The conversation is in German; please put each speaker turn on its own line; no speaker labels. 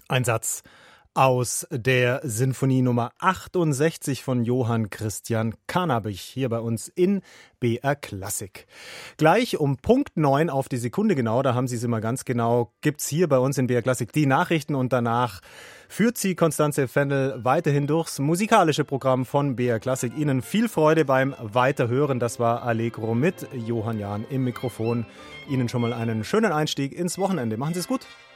Ein Satz aus der Sinfonie Nummer 68 von Johann Christian Carnabich hier bei uns in BR Klassik. Gleich um Punkt 9 auf die Sekunde genau, da haben Sie es immer ganz genau, gibt's hier bei uns in BR Klassik die Nachrichten und danach führt Sie Constanze Fennel weiterhin durchs musikalische Programm von BR Klassik. Ihnen viel Freude beim Weiterhören. Das war Allegro mit Johann Jahn im Mikrofon. Ihnen schon mal einen schönen Einstieg ins Wochenende. Machen Sie es gut.